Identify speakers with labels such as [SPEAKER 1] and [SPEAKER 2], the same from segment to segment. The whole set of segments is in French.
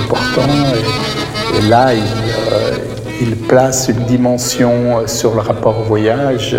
[SPEAKER 1] important. Et là, il place une dimension sur le rapport au voyage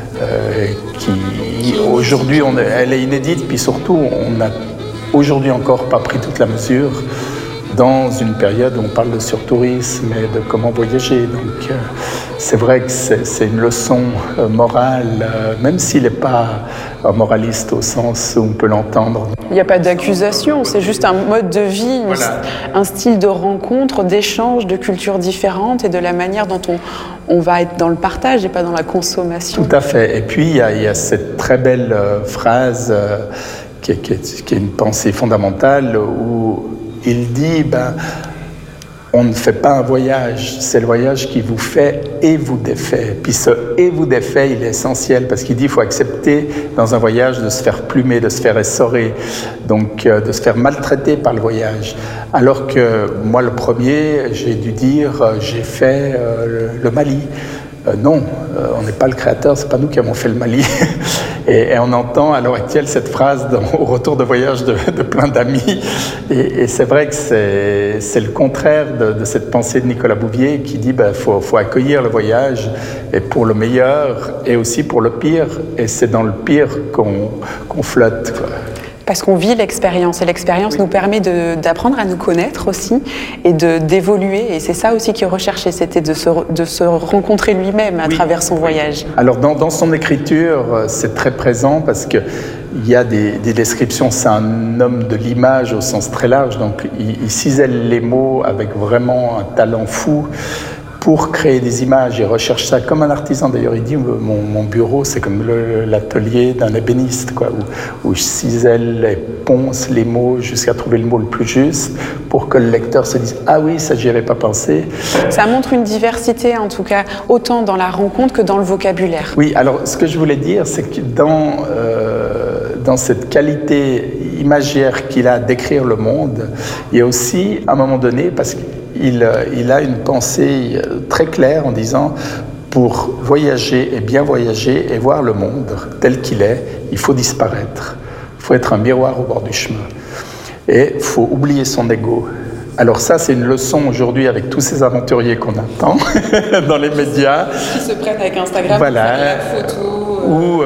[SPEAKER 1] qui, aujourd'hui, elle est inédite, puis surtout, on n'a aujourd'hui encore pas pris toute la mesure dans une période où on parle de surtourisme et de comment voyager. Donc, c'est vrai que c'est une leçon morale, même s'il n'est pas un moraliste au sens où on peut l'entendre.
[SPEAKER 2] Il n'y a pas d'accusation, c'est juste un mode de vie, voilà. Un style de rencontre, d'échange, de cultures différentes et de la manière dont on va être dans le partage et pas dans la consommation.
[SPEAKER 1] Tout à fait. Et puis, il y a cette très belle phrase qui est une pensée fondamentale où il dit, on ne fait pas un voyage, c'est le voyage qui vous fait et vous défait. Puis ce « et vous défait », il est essentiel parce qu'il dit qu'il faut accepter dans un voyage de se faire plumer, de se faire essorer, donc de se faire maltraiter par le voyage. Alors que moi, le premier, j'ai dû dire, j'ai fait le Mali. Non, on n'est pas le créateur, c'est pas nous qui avons fait le Mali. Et on entend à l'heure actuelle cette phrase au retour de voyage de plein d'amis. Et c'est vrai que c'est le contraire de cette pensée de Nicolas Bouvier qui dit faut accueillir le voyage et pour le meilleur et aussi pour le pire. Et c'est dans le pire qu'on flotte, quoi.
[SPEAKER 2] Parce qu'on vit l'expérience, et l'expérience nous permet d'apprendre à nous connaître aussi, et d'évoluer, et c'est ça aussi qu'il recherchait, c'était de se rencontrer lui-même à travers son voyage.
[SPEAKER 1] Alors dans son écriture, c'est très présent, parce qu'il y a des descriptions, c'est un homme de l'image au sens très large, donc il cisèle les mots avec vraiment un talent fou, pour créer des images. Il recherche ça comme un artisan. D'ailleurs, il dit mon bureau, c'est comme l'atelier d'un ébéniste, quoi, où je cisèle et ponce les mots jusqu'à trouver le mot le plus juste pour que le lecteur se dise « Ah oui, ça, j'y avais pas pensé ».
[SPEAKER 2] Ça montre une diversité, en tout cas, autant dans la rencontre que dans le vocabulaire.
[SPEAKER 1] Oui, alors ce que je voulais dire, c'est que dans cette qualité imagière qu'il a à décrire le monde, il y a aussi, à un moment donné, parce qu'il a une pensée très claire en disant pour voyager et bien voyager et voir le monde tel qu'il est, il faut disparaître. Il faut être un miroir au bord du chemin. Et il faut oublier son ego. Alors ça, c'est une leçon aujourd'hui avec tous ces aventuriers qu'on attend dans les médias.
[SPEAKER 2] Qui se prennent avec Instagram pour faire la photo.
[SPEAKER 1] Ou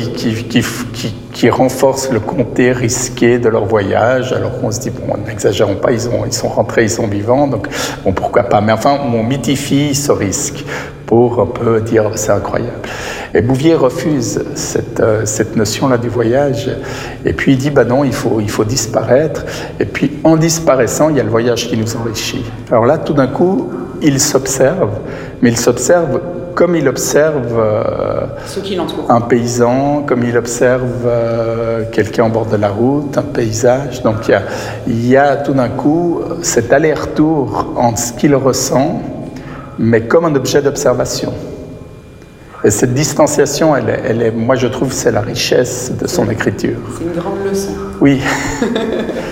[SPEAKER 1] qui renforcent le côté risqué de leur voyage, alors qu'on se dit, bon, n'exagérons pas, ils sont rentrés, ils sont vivants, donc bon, pourquoi pas. Mais enfin, on mythifie ce risque pour un peu dire, c'est incroyable. Et Bouvier refuse cette notion-là du voyage, et puis il dit, non, il faut disparaître, et puis en disparaissant, il y a le voyage qui nous enrichit. Alors là, tout d'un coup, il s'observe, mais il s'observe comme il observe un paysan, comme il observe quelqu'un au bord de la route, un paysage. Donc il y a tout d'un coup cet aller-retour entre ce qu'il ressent, mais comme un objet d'observation. Et cette distanciation, elle est, moi je trouve, c'est la richesse de son écriture.
[SPEAKER 2] C'est une grande leçon.
[SPEAKER 1] Oui.